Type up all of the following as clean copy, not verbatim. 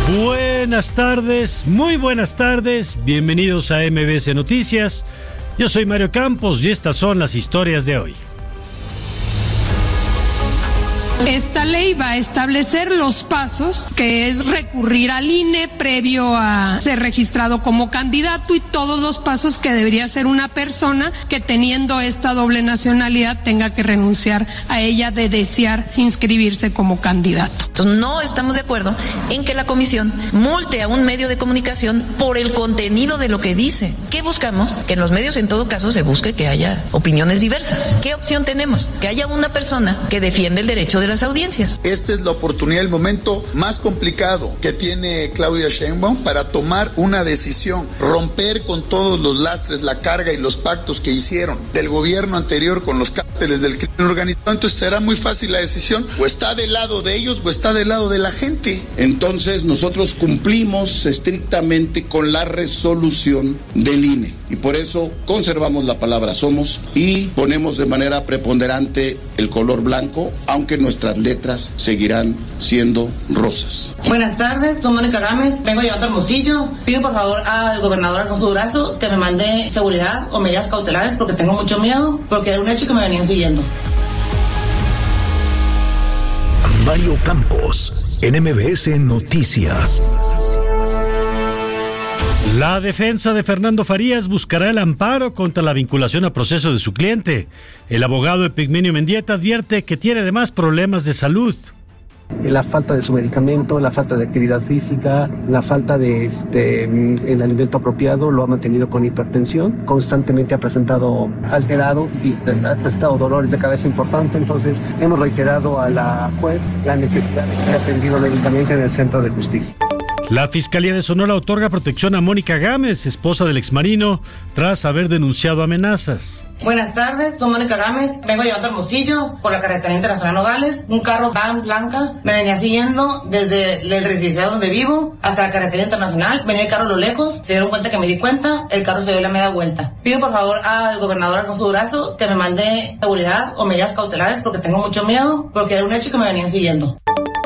Buenas tardes, muy buenas tardes, bienvenidos a MBS Noticias. Yo soy Mario Campos y estas son las historias de hoy. Esta ley va a establecer los pasos, que es recurrir al INE previo a ser registrado como candidato y todos los pasos que debería hacer una persona que teniendo esta doble nacionalidad tenga que renunciar a ella de desear inscribirse como candidato. Entonces no estamos de acuerdo en que la comisión multe a un medio de comunicación por el contenido de lo que dice. ¿Qué buscamos? Que en los medios en todo caso se busque que haya opiniones diversas. ¿Qué opción tenemos? Que haya una persona que defiende el derecho de las audiencias. Esta es la oportunidad, el momento más complicado que tiene Claudia Sheinbaum para tomar una decisión, romper con todos los lastres, la carga y los pactos que hicieron del gobierno anterior con los cárteles del crimen organizado. Entonces será muy fácil la decisión, o está del lado de ellos o está del lado de la gente. Entonces nosotros cumplimos estrictamente con la resolución del INE y por eso conservamos la palabra somos y ponemos de manera preponderante el color blanco, aunque nuestras letras seguirán siendo rosas. Buenas tardes, soy Mónica Gámez, vengo llevando Hermosillo. Pido por favor al gobernador Alfonso Durazo que me mande seguridad o medidas cautelares porque tengo mucho miedo, porque era un hecho que me venían siguiendo. Mario Campos, en MBS Noticias. La defensa de Fernando Farías buscará el amparo contra la vinculación a proceso de su cliente. El abogado Epigmenio Mendieta advierte que tiene además problemas de salud. La falta de su medicamento, la falta de actividad física, la falta de el alimento apropiado lo ha mantenido con hipertensión, constantemente ha presentado alterado y ha presentado dolores de cabeza importantes. Entonces hemos reiterado a la juez la necesidad de que sea atendido médicamente en el Centro de Justicia. La Fiscalía de Sonora otorga protección a Mónica Gámez, esposa del exmarino, tras haber denunciado amenazas. Buenas tardes, soy Mónica Gámez, vengo llevando Hermosillo por la carretera internacional Nogales. Un carro van blanca me venía siguiendo desde el residencial donde vivo hasta la carretera internacional. Venía el carro a lo lejos, se dieron cuenta que me di cuenta, el carro se dio la media vuelta. Pido por favor al gobernador Alfonso Durazo que me mande seguridad o medidas cautelares porque tengo mucho miedo, porque era un hecho que me venían siguiendo.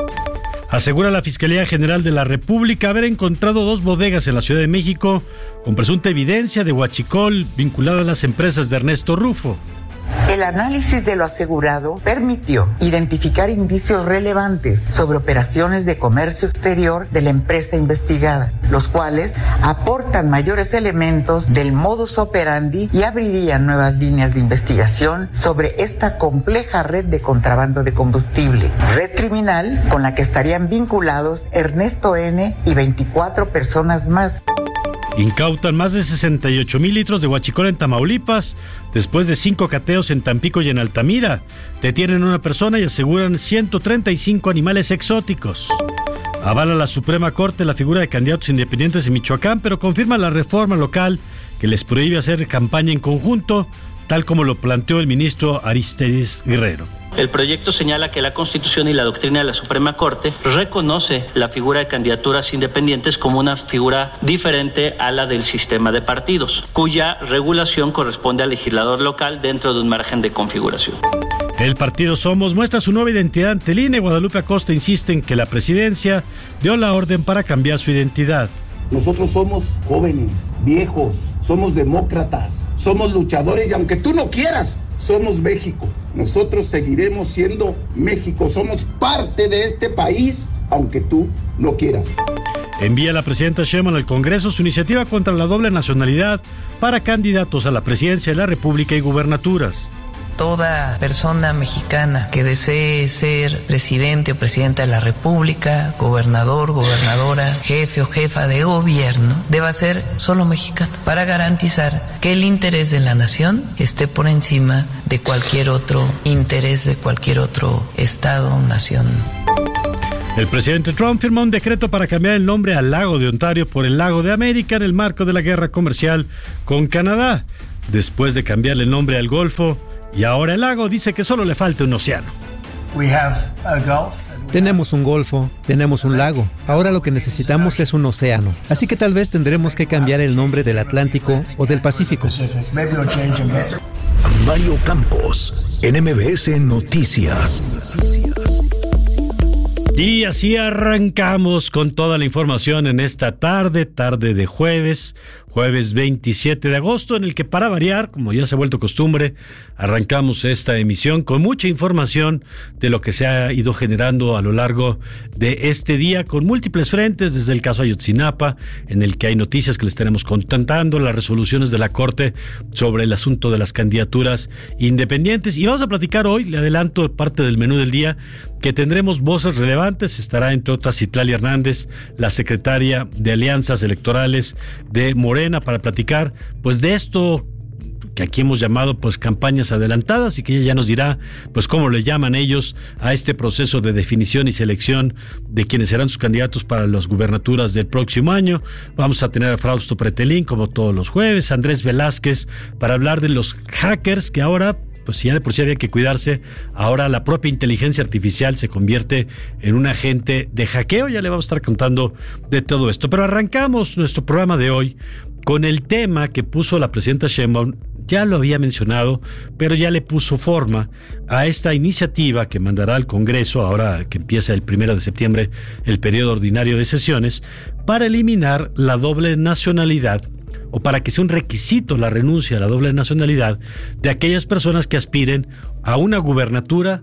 Asegura la Fiscalía General de la República haber encontrado 2 bodegas en la Ciudad de México con presunta evidencia de huachicol vinculada a las empresas de Ernesto Rufo. El análisis de lo asegurado permitió identificar indicios relevantes sobre operaciones de comercio exterior de la empresa investigada, los cuales aportan mayores elementos del modus operandi y abrirían nuevas líneas de investigación sobre esta compleja red de contrabando de combustible, red criminal con la que estarían vinculados Ernesto N. y 24 personas más. Incautan más de 68,000 litros de huachicol en Tamaulipas, después de 5 cateos en Tampico y en Altamira. Detienen a una persona y aseguran 135 animales exóticos. Avala la Suprema Corte la figura de candidatos independientes en Michoacán, pero confirma la reforma local que les prohíbe hacer campaña en conjunto, tal como lo planteó el ministro Arístides Guerrero. El proyecto señala que la Constitución y la doctrina de la Suprema Corte reconoce la figura de candidaturas independientes como una figura diferente a la del sistema de partidos, cuya regulación corresponde al legislador local dentro de un margen de configuración. El partido Somos muestra su nueva identidad ante el INE. Guadalupe Acosta insiste en que la presidencia dio la orden para cambiar su identidad. Nosotros somos jóvenes, viejos, somos demócratas, somos luchadores y aunque tú no quieras, somos México. Nosotros seguiremos siendo México, somos parte de este país, aunque tú no quieras. Envía la presidenta Sheinbaum al Congreso su iniciativa contra la doble nacionalidad para candidatos a la presidencia de la República y gubernaturas. Toda persona mexicana que desee ser presidente o presidenta de la República, gobernador, gobernadora, jefe o jefa de gobierno, deba ser solo mexicano para garantizar que el interés de la nación esté por encima de cualquier otro interés de cualquier otro estado o nación. El presidente Trump firmó un decreto para cambiar el nombre al lago de Ontario por el Lago de América en el marco de la guerra comercial con Canadá. Después de cambiarle el nombre al Golfo, y ahora el lago dice que solo le falta un océano. Tenemos un golfo, tenemos un lago. Ahora lo que necesitamos es un océano. Así que tal vez tendremos que cambiar el nombre del Atlántico o del Pacífico. Mario Campos, en MBS Noticias. Y así arrancamos con toda la información en esta tarde de jueves 27 de agosto, en el que, para variar, como ya se ha vuelto costumbre, arrancamos esta emisión con mucha información de lo que se ha ido generando a lo largo de este día, con múltiples frentes, desde el caso Ayotzinapa, en el que hay noticias que les estaremos contando, las resoluciones de la Corte sobre el asunto de las candidaturas independientes, y vamos a platicar hoy, le adelanto parte del menú del día, que tendremos voces relevantes. Estará entre otras Citlali Hernández, la secretaria de Alianzas Electorales de Morena, para platicar pues de esto que aquí hemos llamado pues campañas adelantadas, y que ella ya nos dirá pues cómo le llaman ellos a este proceso de definición y selección de quienes serán sus candidatos para las gubernaturas del próximo año. Vamos a tener a Frausto Pretelín como todos los jueves, Andrés Velázquez para hablar de los hackers, que ahora pues ya de por sí había que cuidarse, ahora la propia inteligencia artificial se convierte en un agente de hackeo. Ya le vamos a estar contando de todo esto, pero arrancamos nuestro programa de hoy con el tema que puso la presidenta Sheinbaum. Ya lo había mencionado, pero ya le puso forma a esta iniciativa que mandará al Congreso, ahora que empieza el 1 de septiembre el periodo ordinario de sesiones, para eliminar la doble nacionalidad, o para que sea un requisito la renuncia a la doble nacionalidad de aquellas personas que aspiren a una gubernatura,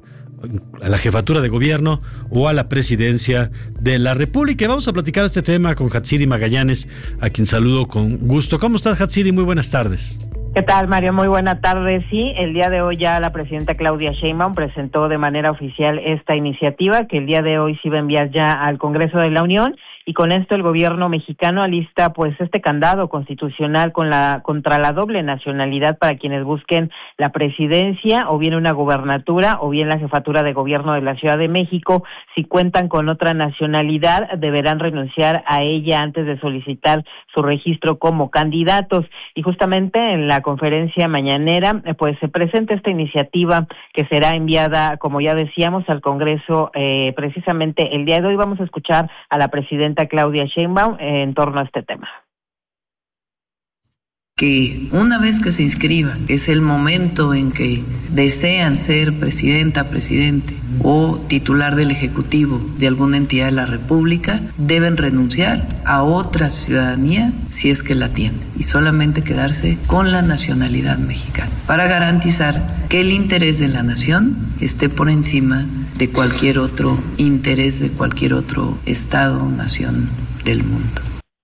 a la jefatura de gobierno o a la presidencia de la República. Y vamos a platicar este tema con Hatsiri Magallanes, a quien saludo con gusto. ¿Cómo estás, Hatsiri? Muy buenas tardes. ¿Qué tal, Mario? Muy buena tarde. Sí, el día de hoy ya la presidenta Claudia Sheinbaum presentó de manera oficial esta iniciativa, que el día de hoy se iba a enviar ya al Congreso de la Unión, y con esto el gobierno mexicano alista pues este candado constitucional contra la doble nacionalidad para quienes busquen la presidencia, o bien una gubernatura, o bien la jefatura de gobierno de la Ciudad de México. Si cuentan con otra nacionalidad, deberán renunciar a ella antes de solicitar su registro como candidatos. Y justamente en la conferencia mañanera pues se presenta esta iniciativa, que será enviada, como ya decíamos, al Congreso precisamente el día de hoy. Vamos a escuchar a la presidenta Claudia Sheinbaum en torno a este tema. Que una vez que se inscriban, es el momento en que desean ser presidenta, presidente o titular del Ejecutivo de alguna entidad de la República, deben renunciar a otra ciudadanía si es que la tienen, y solamente quedarse con la nacionalidad mexicana, para garantizar que el interés de la nación esté por encima de cualquier otro interés de cualquier otro estado o nación del mundo.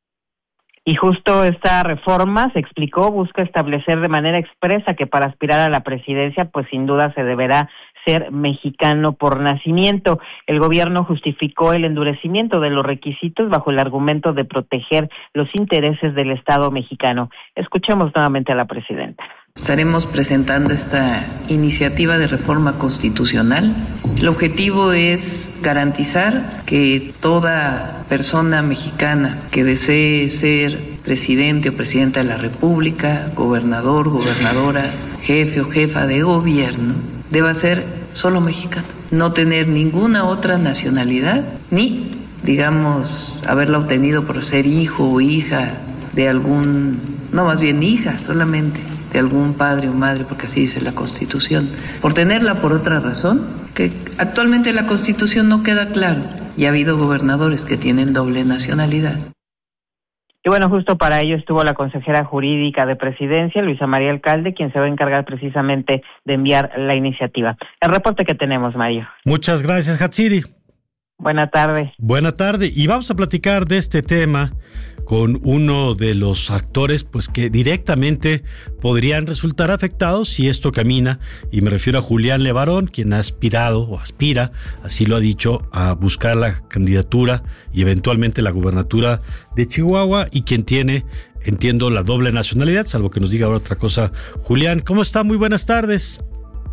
Y justo esta reforma, se explicó, busca establecer de manera expresa que para aspirar a la presidencia, pues sin duda se deberá ser mexicano por nacimiento. El gobierno justificó el endurecimiento de los requisitos bajo el argumento de proteger los intereses del Estado mexicano. Escuchemos nuevamente a la presidenta. Estaremos presentando esta iniciativa de reforma constitucional. El objetivo es garantizar que toda persona mexicana que desee ser presidente o presidenta de la República, gobernador, gobernadora, jefe o jefa de gobierno, deba ser solo mexicano, no tener ninguna otra nacionalidad, ni, digamos, haberla obtenido por ser hijo o hija de más bien hija solamente, de algún padre o madre, porque así dice la Constitución, por tenerla por otra razón, que actualmente la Constitución no queda claro, y ha habido gobernadores que tienen doble nacionalidad. Y bueno, justo para ello estuvo la consejera jurídica de Presidencia, Luisa María Alcalde, quien se va a encargar precisamente de enviar la iniciativa. El reporte que tenemos, Mario. Muchas gracias, Hatsiri. Buena tarde. Buena tarde, y vamos a platicar de este tema con uno de los actores pues que directamente podrían resultar afectados si esto camina, y me refiero a Julián Levarón, quien ha aspirado o aspira, así lo ha dicho, a buscar la candidatura y eventualmente la gubernatura de Chihuahua, y quien tiene, entiendo, la doble nacionalidad, salvo que nos diga ahora otra cosa. Julián, ¿cómo está? Muy buenas tardes.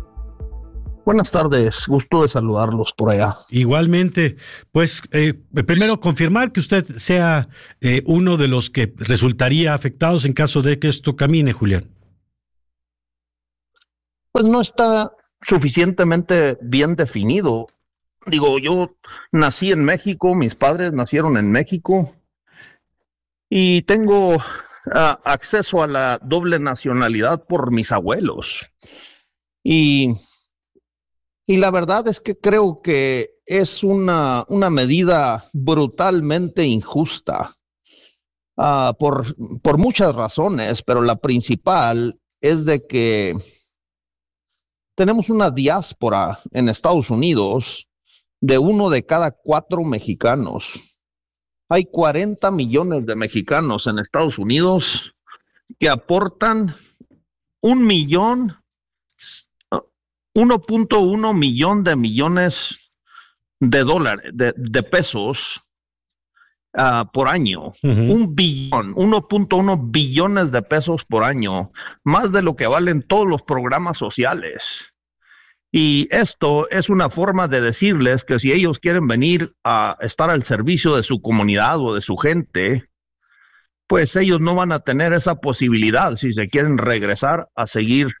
Buenas tardes, gusto de saludarlos por allá. Igualmente, pues primero confirmar que usted sea uno de los que resultaría afectados en caso de que esto camine, Julián. Pues no está suficientemente bien definido. Digo, yo nací en México, mis padres nacieron en México y tengo acceso a la doble nacionalidad por mis abuelos. Y la verdad es que creo que es una medida brutalmente injusta por muchas razones, pero la principal es de que tenemos una diáspora en Estados Unidos de 1 de cada 4 mexicanos. Hay 40 millones de mexicanos en Estados Unidos que aportan 1.1 millón de millones de dólares, de pesos por año. 1.1 billones de pesos por año, más de lo que valen todos los programas sociales. Y esto es una forma de decirles que si ellos quieren venir a estar al servicio de su comunidad o de su gente, pues ellos no van a tener esa posibilidad si se quieren regresar a seguir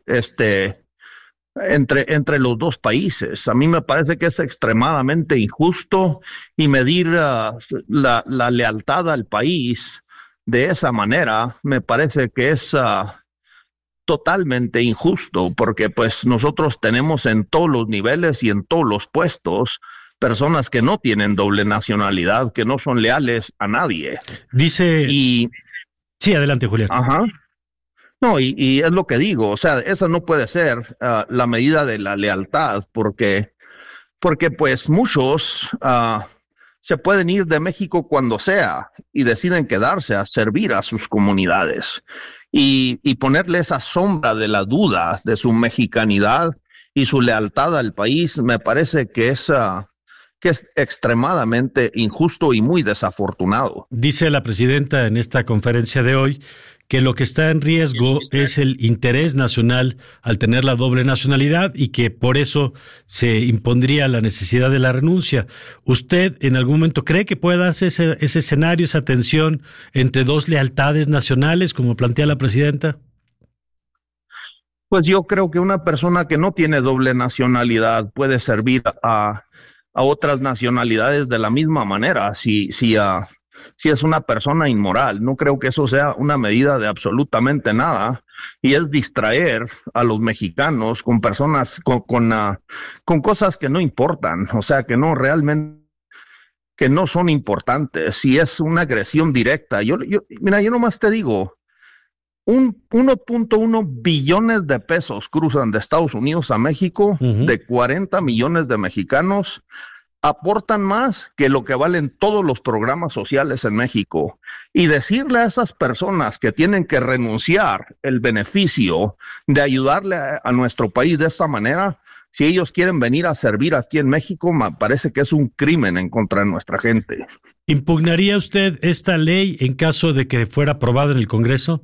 entre los dos países. A mí me parece que es extremadamente injusto, y medir la lealtad al país de esa manera me parece que es totalmente injusto, porque pues nosotros tenemos en todos los niveles y en todos los puestos personas que no tienen doble nacionalidad, que no son leales a nadie. Sí, adelante, Julián. Ajá. No, y es lo que digo, o sea, esa no puede ser la medida de la lealtad, porque pues muchos se pueden ir de México cuando sea y deciden quedarse a servir a sus comunidades y ponerle esa sombra de la duda de su mexicanidad y su lealtad al país. Me parece que es extremadamente injusto y muy desafortunado. Dice la presidenta en esta conferencia de hoy que lo que está en riesgo es el interés nacional al tener la doble nacionalidad, y que por eso se impondría la necesidad de la renuncia. ¿Usted en algún momento cree que pueda darse ese escenario, esa tensión entre dos lealtades nacionales, como plantea la presidenta? Pues yo creo que una persona que no tiene doble nacionalidad puede servir a otras nacionalidades de la misma manera, si es una persona inmoral. No creo que eso sea una medida de absolutamente nada, y es distraer a los mexicanos con personas con cosas que no importan, o sea, que no realmente, que no son importantes, y es una agresión directa. Mira, yo nomás te digo, 1.1 billones de pesos cruzan de Estados Unidos a México, de 40 millones de mexicanos. Aportan más que lo que valen todos los programas sociales en México. Y decirle a esas personas que tienen que renunciar el beneficio de ayudarle a nuestro país de esta manera, si ellos quieren venir a servir aquí en México, me parece que es un crimen en contra de nuestra gente. ¿Impugnaría usted esta ley en caso de que fuera aprobada en el Congreso?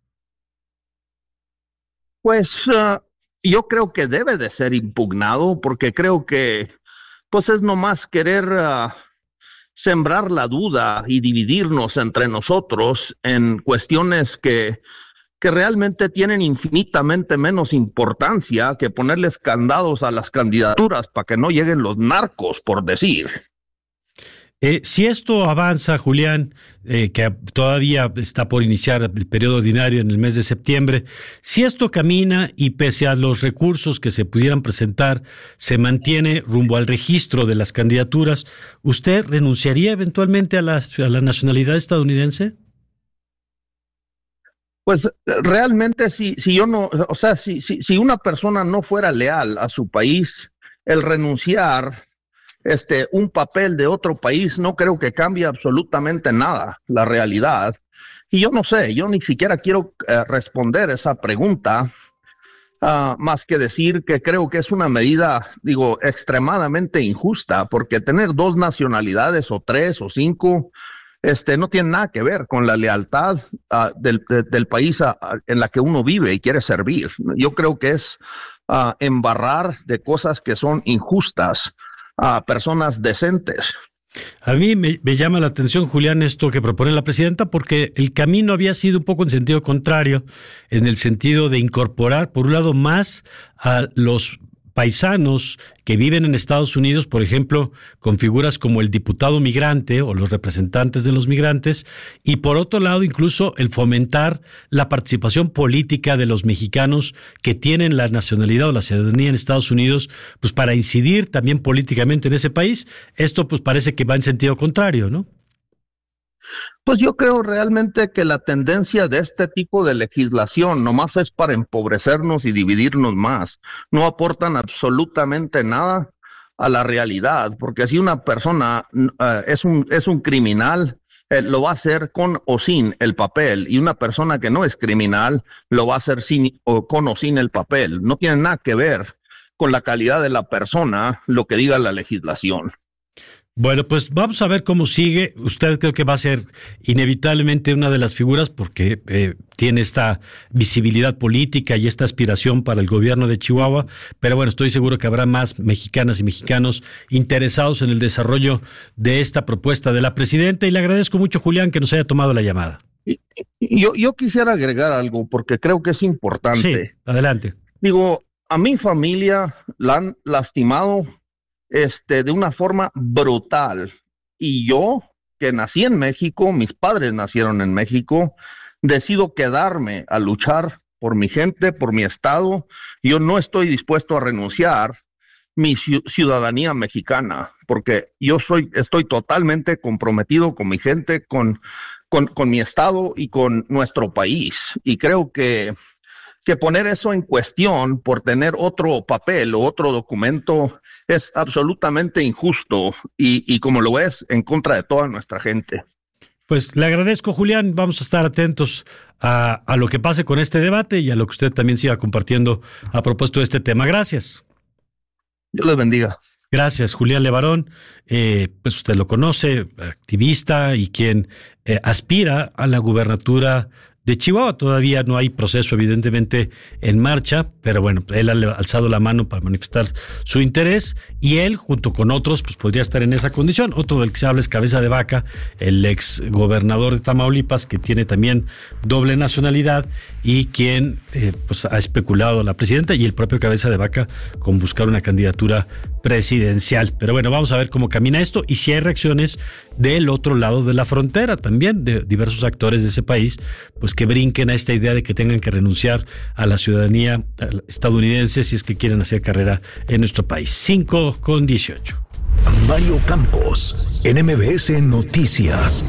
Pues yo creo que debe de ser impugnado, porque creo que pues es nomás querer sembrar la duda y dividirnos entre nosotros en cuestiones que realmente tienen infinitamente menos importancia que ponerles candados a las candidaturas para que no lleguen los narcos, por decir. Si esto avanza, Julián, que todavía está por iniciar el periodo ordinario en el mes de septiembre, si esto camina y pese a los recursos que se pudieran presentar, se mantiene rumbo al registro de las candidaturas, ¿usted renunciaría eventualmente a la nacionalidad estadounidense? Pues realmente si yo no, o sea, si una persona no fuera leal a su país, el renunciar un papel de otro país no creo que cambie absolutamente nada la realidad. Y yo no sé, yo ni siquiera quiero responder esa pregunta, más que decir que creo que es una medida, extremadamente injusta, porque tener 2 nacionalidades o 3 o 5 no tiene nada que ver con la lealtad del país en la que uno vive y quiere servir. Yo creo que es embarrar de cosas que son injustas a personas decentes. A mí me llama la atención, Julián, esto que propone la presidenta, porque el camino había sido un poco en sentido contrario, en el sentido de incorporar, por un lado, más a los paisanos que viven en Estados Unidos, por ejemplo, con figuras como el diputado migrante o los representantes de los migrantes, y por otro lado, incluso el fomentar la participación política de los mexicanos que tienen la nacionalidad o la ciudadanía en Estados Unidos, pues para incidir también políticamente en ese país. Esto pues parece que va en sentido contrario, ¿no? Pues yo creo realmente que la tendencia de este tipo de legislación nomás es para empobrecernos y dividirnos más. No aportan absolutamente nada a la realidad, porque si una persona es un criminal, lo va a hacer con o sin el papel, y una persona que no es criminal lo va a hacer con o sin el papel. No tiene nada que ver con la calidad de la persona lo que diga la legislación. Bueno, pues vamos a ver cómo sigue. Usted creo que va a ser inevitablemente una de las figuras porque tiene esta visibilidad política y esta aspiración para el gobierno de Chihuahua, pero bueno, estoy seguro que habrá más mexicanas y mexicanos interesados en el desarrollo de esta propuesta de la presidenta, y le agradezco mucho, Julián, que nos haya tomado la llamada. Yo quisiera agregar algo porque creo que es importante. Sí, adelante. Digo, a mi familia la han lastimado de una forma brutal, y yo, que nací en México, mis padres nacieron en México, decido quedarme a luchar por mi gente, por mi estado. Yo no estoy dispuesto a renunciar mi ciudadanía mexicana, porque yo estoy totalmente comprometido con mi gente, con mi estado y con nuestro país, y creo que poner eso en cuestión por tener otro papel o otro documento es absolutamente injusto y como lo es, en contra de toda nuestra gente. Pues le agradezco, Julián. Vamos a estar atentos a lo que pase con este debate y a lo que usted también siga compartiendo a propósito de este tema. Gracias. Dios les bendiga. Gracias, Julián Levarón. Pues usted lo conoce, activista y quien aspira a la gubernatura de Chihuahua. Todavía no hay proceso evidentemente en marcha, pero bueno, él ha alzado la mano para manifestar su interés, y él junto con otros pues podría estar en esa condición. Otro del que se habla es Cabeza de Vaca, el ex gobernador de Tamaulipas, que tiene también doble nacionalidad y quien pues ha especulado a la presidenta y el propio Cabeza de Vaca con buscar una candidatura presidencial. Pero bueno, vamos a ver cómo camina esto y si hay reacciones del otro lado de la frontera también, de diversos actores de ese país, pues que brinquen a esta idea de que tengan que renunciar a la ciudadanía estadounidense si es que quieren hacer carrera en nuestro país. 5:18. Mario Campos, en MBS Noticias.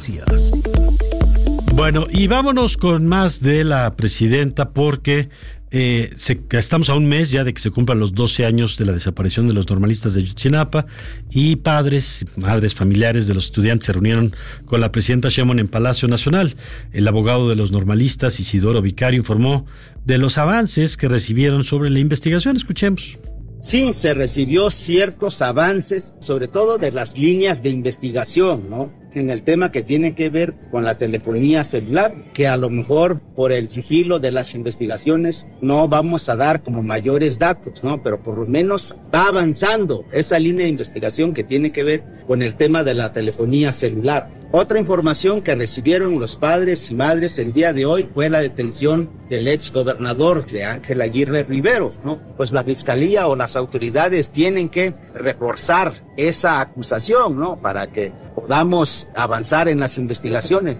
Bueno, y vámonos con más de la presidenta porque estamos a un mes ya de que se cumplan los 12 años de la desaparición de los normalistas de Ayotzinapa, y padres, madres, familiares de los estudiantes se reunieron con la presidenta Sheinbaum en Palacio Nacional. El abogado de los normalistas, Isidoro Vicario, informó de los avances que recibieron sobre la investigación. Escuchemos. Sí, se recibió ciertos avances, sobre todo de las líneas de investigación, ¿no? En el tema que tiene que ver con la telefonía celular, que a lo mejor por el sigilo de las investigaciones no vamos a dar como mayores datos, ¿no? Pero por lo menos va avanzando esa línea de investigación que tiene que ver con el tema de la telefonía celular. Otra información que recibieron los padres y madres el día de hoy fue la detención del ex gobernador de Ángel Aguirre Rivero, ¿no? Pues la fiscalía o las autoridades tienen que reforzar esa acusación, ¿no? Para que podamos avanzar en las investigaciones.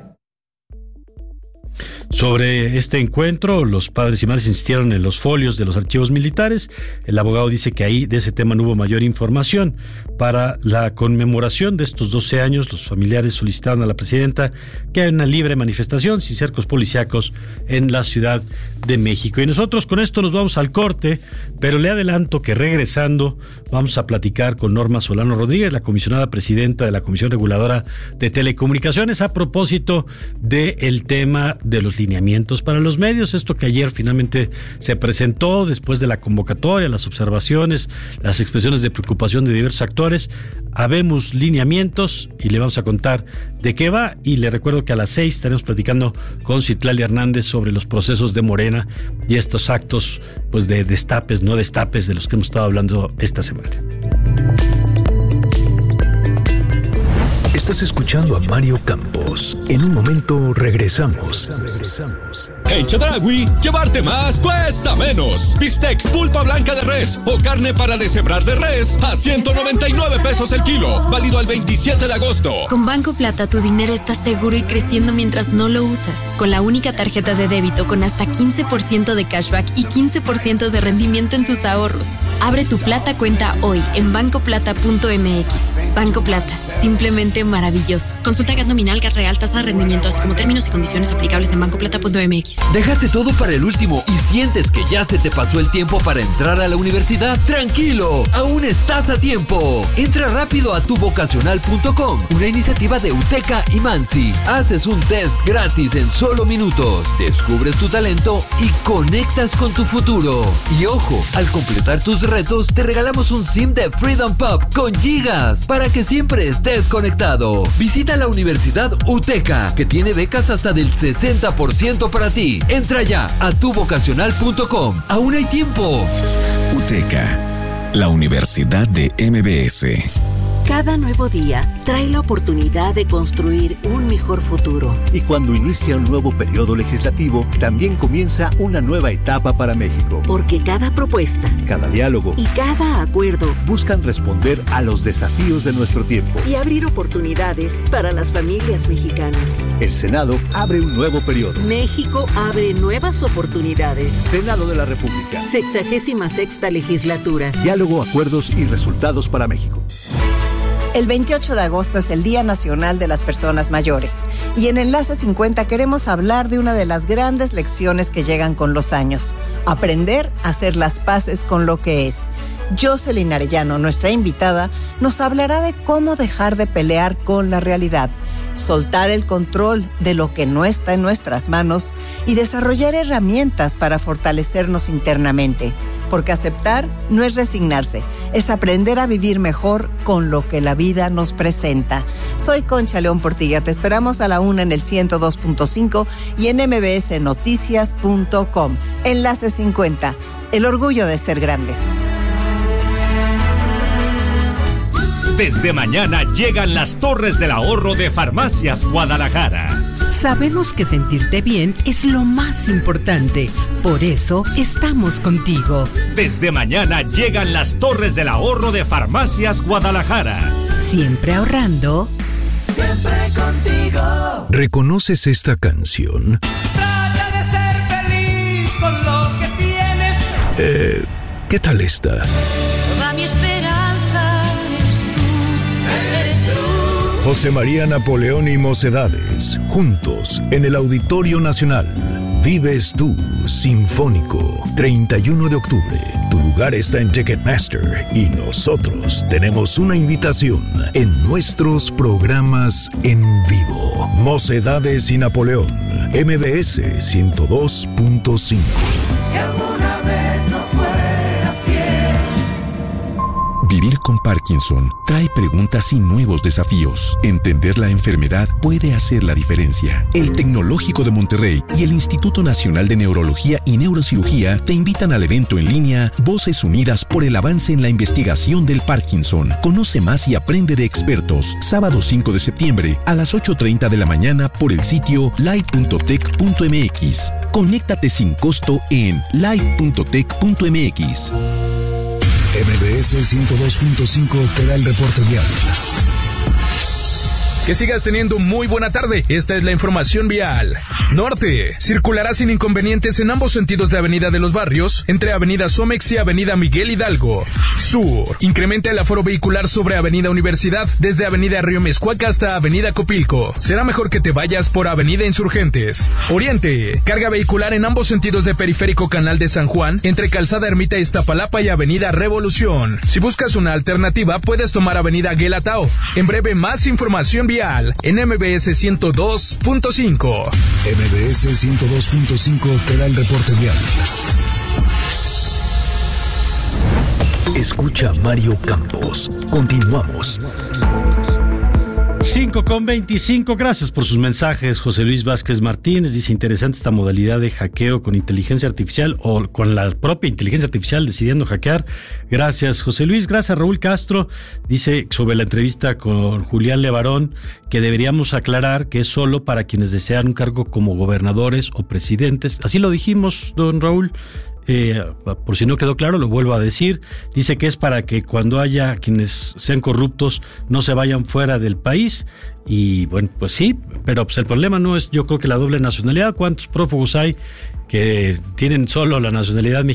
Sobre este encuentro, los padres y madres insistieron en los folios de los archivos militares. El abogado dice que ahí de ese tema no hubo mayor información. Para la conmemoración de estos 12 años, los familiares solicitaron a la presidenta que haya una libre manifestación sin cercos policíacos en la Ciudad de México. Y nosotros con esto nos vamos al corte, pero le adelanto que regresando vamos a platicar con Norma Solano Rodríguez, la comisionada presidenta de la Comisión Reguladora de Telecomunicaciones, a propósito del tema de los lineamientos para los medios. Esto que ayer finalmente se presentó después de la convocatoria, las observaciones, las expresiones de preocupación de diversos actores. Habemos lineamientos y le vamos a contar de qué va, y le recuerdo que a las 6 estaremos platicando con Citlali Hernández sobre los procesos de Morena y estos actos pues de destapes, no destapes, de los que hemos estado hablando esta semana. Estás escuchando a Mario Campos. En un momento regresamos. En Chedraui, llevarte más cuesta menos. Bistec, pulpa blanca de res o carne para deshebrar de res a 199 pesos el kilo. Válido al 27 de agosto. Con Banco Plata, tu dinero está seguro y creciendo mientras no lo usas. Con la única tarjeta de débito con hasta 15% de cashback y 15% de rendimiento en tus ahorros. Abre tu Plata cuenta hoy en bancoplata.mx. Banco Plata, simplemente maravilloso. Consulta GAT nominal, GAT real, tasa de rendimiento, así como términos y condiciones aplicables en bancoplata.mx. ¿Dejaste todo para el último y sientes que ya se te pasó el tiempo para entrar a la universidad? ¡Tranquilo! ¡Aún estás a tiempo! Entra rápido a tuvocacional.com, una iniciativa de UTECA y Mansi. Haces un test gratis en solo minutos, descubres tu talento y conectas con tu futuro. Y ojo, al completar tus retos, te regalamos un SIM de Freedom Pop con gigas para que siempre estés conectado. Visita la Universidad UTECA, que tiene becas hasta del 60% para ti. Entra ya a tuvocacional.com. Aún hay tiempo. UTECA, la Universidad de MBS. Cada nuevo día trae la oportunidad de construir un mejor futuro. Y cuando inicia un nuevo periodo legislativo, también comienza una nueva etapa para México. Porque cada propuesta, cada diálogo y cada acuerdo buscan responder a los desafíos de nuestro tiempo y abrir oportunidades para las familias mexicanas. El Senado abre un nuevo periodo. México abre nuevas oportunidades. Senado de la República. 66ª legislatura. Diálogo, acuerdos y resultados para México. El 28 de agosto es el Día Nacional de las Personas Mayores y en Enlace 50 queremos hablar de una de las grandes lecciones que llegan con los años: aprender a hacer las paces con lo que es. Jocelyn Arellano, nuestra invitada, nos hablará de cómo dejar de pelear con la realidad, soltar el control de lo que no está en nuestras manos y desarrollar herramientas para fortalecernos internamente. Porque aceptar no es resignarse, es aprender a vivir mejor con lo que la vida nos presenta. Soy Concha León Portilla, te esperamos a la 1 en el 102.5 y en mbsnoticias.com. Enlace 50, el orgullo de ser grandes. Desde mañana llegan las Torres del Ahorro de Farmacias Guadalajara. Sabemos que sentirte bien es lo más importante. Por eso estamos contigo. Desde mañana llegan las Torres del Ahorro de Farmacias Guadalajara. Siempre ahorrando. Siempre contigo. ¿Reconoces esta canción? Trata de ser feliz con lo que tienes. ¿Qué tal esta? Toda mi esperanza eres tú. José María Napoleón y Mocedades, juntos en el Auditorio Nacional. Vives tú, Sinfónico, 31 de octubre. Tu lugar está en Ticketmaster y nosotros tenemos una invitación en nuestros programas en vivo. Mocedades y Napoleón, MBS 102.5. Si alguna vez no fuera fiel. Vivir con Parkinson trae preguntas y nuevos desafíos. Entender la enfermedad puede hacer la diferencia. El Tecnológico de Monterrey y el Instituto Nacional de Neurología y Neurocirugía te invitan al evento en línea Voces Unidas por el Avance en la Investigación del Parkinson. Conoce más y aprende de expertos. Sábado 5 de septiembre a las 8:30 de la mañana por el sitio live.tech.mx. Conéctate sin costo en live.tech.mx. MBS 102.5 te da el reporte vial. Que sigas teniendo muy buena tarde. Esta es la información vial. Norte. Circulará sin inconvenientes en ambos sentidos de Avenida de los Barrios, entre Avenida Somex y Avenida Miguel Hidalgo. Sur. Incrementa el aforo vehicular sobre Avenida Universidad, desde Avenida Río Mezcuaca hasta Avenida Copilco. Será mejor que te vayas por Avenida Insurgentes. Oriente. Carga vehicular en ambos sentidos de Periférico Canal de San Juan, entre Calzada Ermita Iztapalapa y Avenida Revolución. Si buscas una alternativa, puedes tomar Avenida Guelatao. En breve, más información vial en MBS 102.5. MBS 102.5 te da el reporte vial. Escucha Mario Campos. Continuamos. 5:25, gracias por sus mensajes. José Luis Vázquez Martínez dice: interesante esta modalidad de hackeo con inteligencia artificial o con la propia inteligencia artificial decidiendo hackear. Gracias, José Luis. Gracias, Raúl Castro. Dice sobre la entrevista con Julián Levarón que deberíamos aclarar que es solo para quienes desean un cargo como gobernadores o presidentes. Así lo dijimos, don Raúl. Por si no quedó claro, lo vuelvo a decir. Dice que es para que cuando haya quienes sean corruptos no se vayan fuera del país. Y bueno, pues sí, pero pues el problema no es, yo creo que la doble nacionalidad. ¿Cuántos prófugos hay que tienen solo la nacionalidad mexicana?